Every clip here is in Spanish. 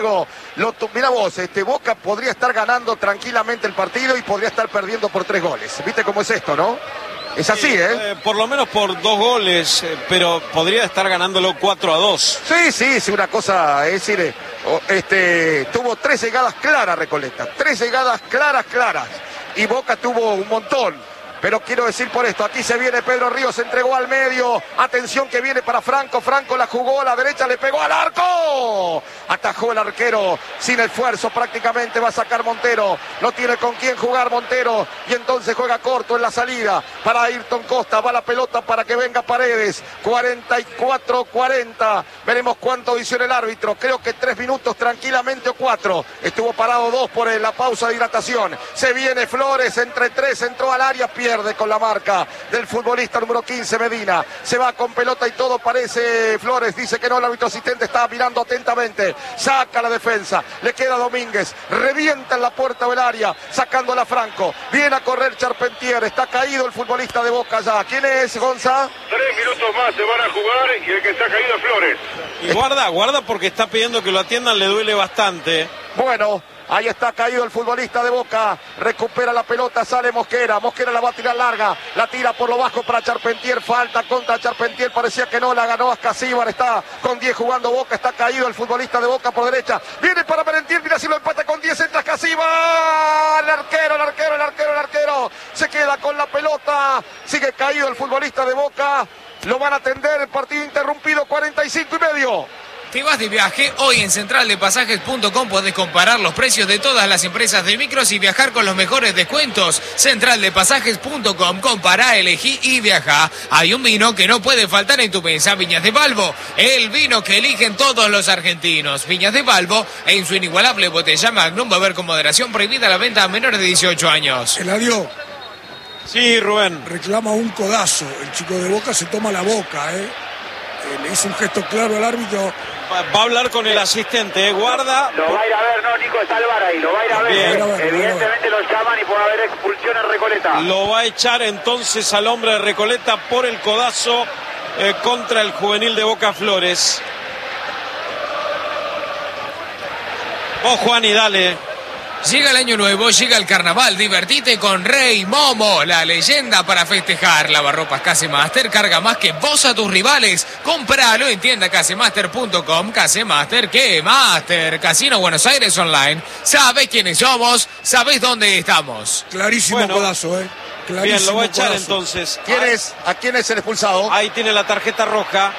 Mira vos, Boca podría estar ganando tranquilamente el partido y podría estar perdiendo por 3 goles. ¿Viste cómo es esto, no? Es así, por lo menos por 2 goles, pero podría estar ganándolo 4-2. Sí, una cosa, es decir, tuvo 3 llegadas claras Recoleta, 3 llegadas claras, y Boca tuvo un montón. Pero quiero decir por esto, aquí se viene Pedro Ríos, se entregó al medio, atención que viene para Franco, Franco la jugó a la derecha, le pegó al arco, atajó el arquero sin esfuerzo prácticamente, va a sacar Montero, no tiene con quién jugar Montero, y entonces juega corto en la salida para Ayrton Costa, va la pelota para que venga Paredes, 44-40, veremos cuánto dice el árbitro, creo que 3 minutos tranquilamente o 4, estuvo parado 2 por la pausa de hidratación, se viene Flores, entre 3, entró al área, pierde con la marca del futbolista número 15 Medina, se va con pelota y todo parece Flores, dice que no, el árbitro asistente estaba mirando atentamente, saca la defensa, le queda Domínguez, revienta en la puerta del área, sacándola Franco, viene a correr Charpentier, está caído el futbolista de Boca ya, ¿quién es, Gonza? 3 minutos más se van a jugar y el que está caído es Flores. Y guarda porque está pidiendo que lo atiendan, le duele bastante. Bueno, ahí está caído el futbolista de Boca, recupera la pelota, sale Mosquera la va a tirar larga, la tira por lo bajo para Charpentier, falta contra Charpentier, parecía que no, la ganó Ascasíbar, está con 10 jugando Boca, está caído el futbolista de Boca por derecha, viene para Merentiel, mira si lo empata con 10, entra Ascasíbar, el arquero, se queda con la pelota, sigue caído el futbolista de Boca, lo van a atender, el partido interrumpido, 45:30. ¿Te vas de viaje? Hoy en centraldepasajes.com podés comparar los precios de todas las empresas de micros y viajar con los mejores descuentos. Centraldepasajes.com, compará, elegí y viaja. Hay un vino que no puede faltar en tu mesa, Viñas de Balbo. El vino que eligen todos los argentinos. Viñas de Balbo, en su inigualable botella Magnum, beber con moderación, prohibida la venta a menores de 18 años. Eladio. Sí, Rubén. Reclama un codazo. El chico de Boca se toma la boca, le hizo un gesto claro al árbitro. Va a hablar con el asistente, guarda. Lo va a ir a ver, no, Nico, está el VAR ahí, lo va a ir a ver. Evidentemente lo llaman y puede haber expulsión en Recoleta. Lo va a echar entonces al hombre de Recoleta por el codazo contra el juvenil de Boca Flores. Vos, Juani, dale. Llega el año nuevo, llega el carnaval, divertite con Rey Momo, la leyenda para festejar. Lavarropas Casemaster, carga más que vos a tus rivales. Compralo en tienda casemaster.com, Casemaster, ¿qué Master? Casino Buenos Aires Online. ¿Sabés quiénes somos? ¿Sabés dónde estamos? Clarísimo codazo, Clarísimo. Bien, lo va a echar codazo. entonces. ¿A quién es el expulsado? Ahí tiene la tarjeta roja.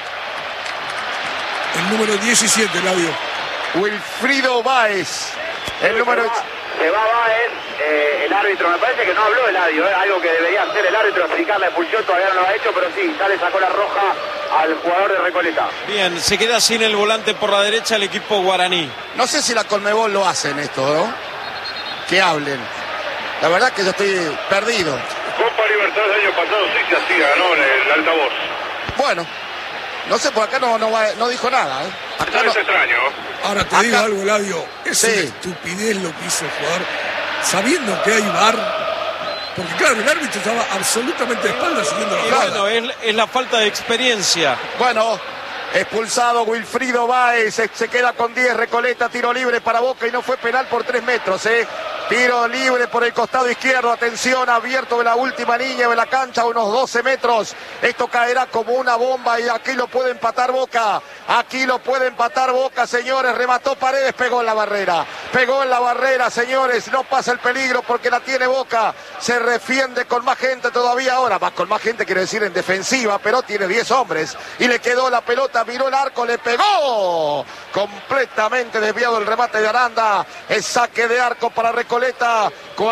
El número 17, Eladio. Wilfrido Báez. El número... Se va Báez, el árbitro, me parece que no habló Eladio, algo que debería hacer el árbitro, aplicar la expulsión, todavía no lo ha hecho, pero sí, ya le sacó la roja al jugador de Recoleta. Bien, se queda sin el volante por la derecha el equipo guaraní. No sé si la Conmebol lo hacen esto, ¿no? Que hablen. La verdad que yo estoy perdido. Copa Libertadores del año pasado sí se hacía, ganó en el altavoz. Bueno, no sé, por acá no dijo nada, Acá no es extraño. Ahora te digo algo, Eladio. Es una estupidez lo que hizo el jugador, sabiendo que hay VAR. Porque claro, el árbitro estaba absolutamente de espaldas siguiendo la jugada. Bueno, es la falta de experiencia. Bueno, expulsado Wilfrido Báez, se queda con 10, Recoleta, tiro libre para Boca y no fue penal por 3 metros, Tiro libre por el costado izquierdo, atención, abierto de la última línea de la cancha, unos 12 metros. Esto caerá como una bomba y aquí lo puede empatar Boca. Aquí lo puede empatar Boca, señores. Remató Paredes, pegó en la barrera. Pegó en la barrera, señores. No pasa el peligro porque la tiene Boca. Se defiende con más gente todavía ahora. Más con más gente quiere decir en defensiva, pero tiene 10 hombres. Y le quedó la pelota, miró el arco, le pegó. Completamente desviado el remate de Aranda. El saque de arco para Recoleta.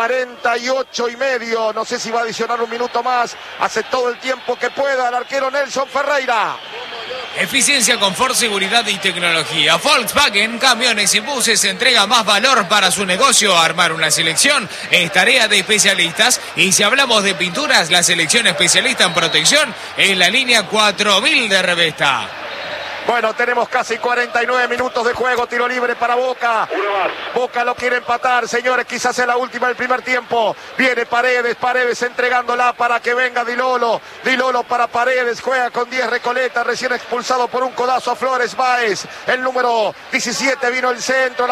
48:30. No sé si va a adicionar un minuto más. Hace todo el tiempo que pueda el arquero Nelson Ferreira. Eficiencia, confort, seguridad y tecnología. Volkswagen Camiones y Buses entrega más valor para su negocio. Armar una selección es tarea de especialistas. Y si hablamos de pinturas, la selección especialista en protección es la línea 4000 de Revesta. Bueno, tenemos casi 49 minutos de juego, tiro libre para Boca. Uno más. Boca lo quiere empatar, señores, quizás es la última del primer tiempo. Viene Paredes entregándola para que venga Di Lolo para Paredes, juega con 10 Recoleta, recién expulsado por un codazo a Flores Báez. El número 17 vino el centro.